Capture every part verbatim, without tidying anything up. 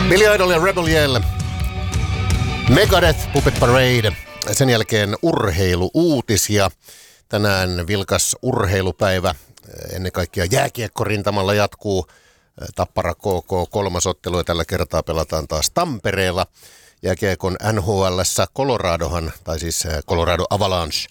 Billy Idol ja Rebel Yell. Megadeth, Puppet Parade. Sen jälkeen urheiluuutisia. Tänään vilkas urheilupäivä. Ennen kaikkea jääkiekkorintamalla jatkuu. Tappara K K kolmas ottelu ja tällä kertaa pelataan taas Tampereella. Jääkiekon N H L:ssä Coloradohan, tai siis Colorado Avalanche,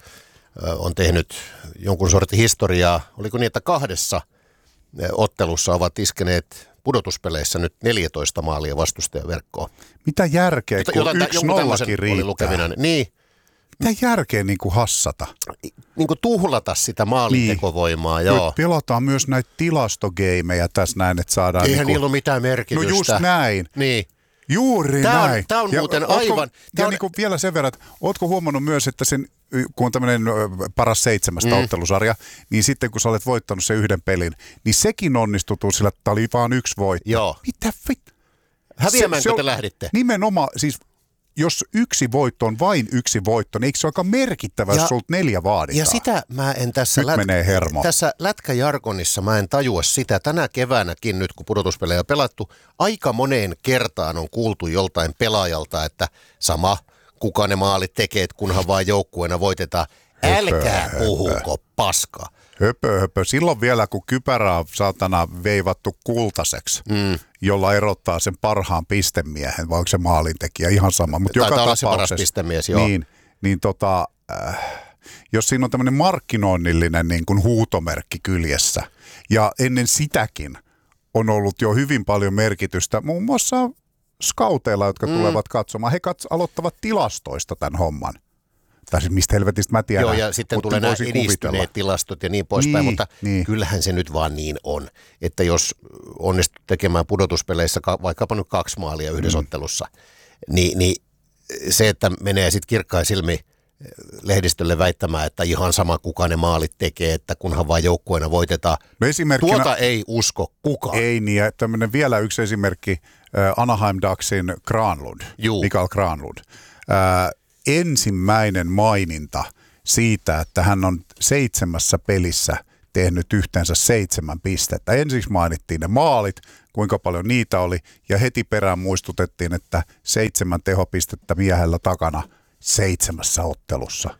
on tehnyt jonkun sortin historiaa. Oliko niin, että kahdessa ottelussa ovat iskeneet pudotuspeleissä nyt neljätoista maalia vastustajaverkkoon. Mitä järkeä, kun Jotain, yksi nollakin riittää? Niin. Mitä järkeä niin kuin hassata? Niin kuin tuhlata sitä maalintekovoimaa, niin. Joo. Pelataan myös näitä tilastogeimeja tässä näin, että saadaan... Eihän niin kuin... niillä ole mitään merkitystä. No just näin. Niin. Juuri tämä on, näin. Tämä on ja muuten ootko, aivan... Ja on... niin kuin vielä sen verran, että ootko huomannut myös, että sen, kun on tämmöinen paras seitsemästä mm. ottelusarja, niin sitten kun sä olet voittanut sen yhden pelin, niin sekin onnistutuu sillä, että oli vaan yksi voitto. Joo. Mitä fit? Häviämäänkö se, se te lähditte? Nimenomaan, siis jos yksi voitto on vain yksi voitto, niin eikö se ole aika merkittävä, jos sulta neljä vaaditaan? Ja sitä mä en tässä, Nyt menee hermo. tässä lätkäjargonissa mä en tajua sitä. Tänä keväänäkin nyt, kun pudotuspelejä on pelattu, aika moneen kertaan on kuultu joltain pelaajalta, että sama, kuka ne maalit tekee, kunhan vaan joukkueena voitetaan. Älkää höpö, puhuko höpö. paskaa. Höpö, höpö. Silloin vielä, kun kypärä on saatana veivattu kultaiseksi, mm. jolla erottaa sen parhaan pistemiehen, vai onko se maalintekijä, ihan sama. Mutta joka tapauksessa, paras pistemies, joo. Niin, niin tota, äh, jos siinä on tämmöinen markkinoinnillinen niin kuin huutomerkki kyljessä, ja ennen sitäkin on ollut jo hyvin paljon merkitystä, muun muassa skauteilla, jotka mm. tulevat katsomaan. He kats- aloittavat tilastoista tämän homman. Tai siis mistä helvetistä mä tiedän. Joo, ja sitten tulee nämä edistyneet kuvitella. tilastot ja niin poispäin, niin, mutta niin. Kyllähän se nyt vaan niin on, että jos onnistut tekemään pudotuspeleissä vaikkapa nyt kaksi maalia yhdessä mm. ottelussa, niin, niin se, että menee sitten kirkkain silmi lehdistölle väittämään, että ihan sama kuka ne maalit tekee, että kunhan vaan joukkueena voitetaan. No tuota ei usko kukaan. Ei niin, ja tämmöinen vielä yksi esimerkki, Anaheim Ducksin Granlund, Juu. Mikael Granlund. Äh, ensimmäinen maininta siitä, että hän on seitsemässä pelissä tehnyt yhteensä seitsemän pistettä. Ensiksi mainittiin ne maalit, kuinka paljon niitä oli, ja heti perään muistutettiin, että seitsemän tehopistettä miehellä takana seitsemässä ottelussa.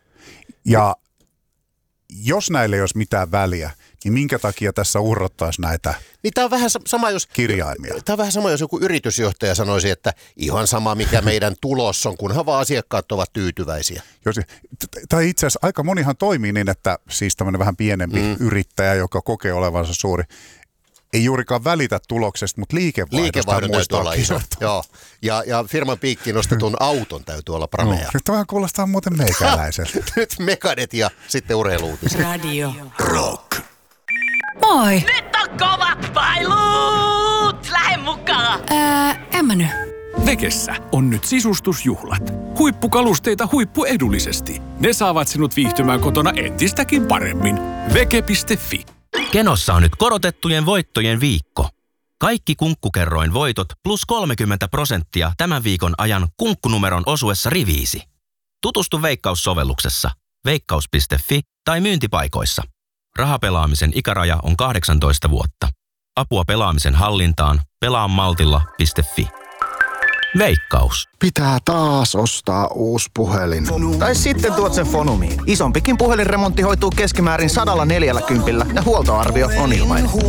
Ja jos näille ei olisi mitään väliä, niin minkä takia tässä urrottaisi näitä niin tämä on vähän sama, jos, kirjaimia? Tämä on vähän sama, jos joku yritysjohtaja sanoisi, että ihan sama mikä meidän tulos on, kunhan vaan asiakkaat ovat tyytyväisiä. Jos, tai itse asiassa aika monihan toimii niin, että siis tämmöinen vähän pienempi mm. yrittäjä, joka kokee olevansa suuri, ei juurikaan välitä tuloksesta, mutta liikevaihdosta Liikevaihdon täytyy olla iso. Joo. Ja, ja firman piikkiin nostetun auton täytyy olla pramea. No, tämä kuulostaa muuten meikäläiseltä. Nyt Megadeth ja sitten urheiluutiset. Radio Rock. Moi! Nyt on kovat pailut! Lähde mukaan! Ää, en mä nyt. Vekessä on nyt sisustusjuhlat. Huippukalusteita huippuedullisesti. Ne saavat sinut viihtymään kotona entistäkin paremmin. Veke piste fi. Kenossa on nyt korotettujen voittojen viikko. Kaikki Kunkkukerroin voitot plus kolmekymmentä prosenttia tämän viikon ajan kunkkunumeron osuessa riviisi. Tutustu Veikkaus-sovelluksessa veikkaus piste fi tai myyntipaikoissa. Rahapelaamisen ikäraja on kahdeksantoista vuotta. Apua pelaamisen hallintaan pelaa maltilla piste fi. Veikkaus. Pitää taas ostaa uusi puhelin. Tai sitten tuot sen Fonumiin. Isompikin puhelinremontti hoituu keskimäärin sadalla neljälläkympillä ja huoltoarvio on ilmainen.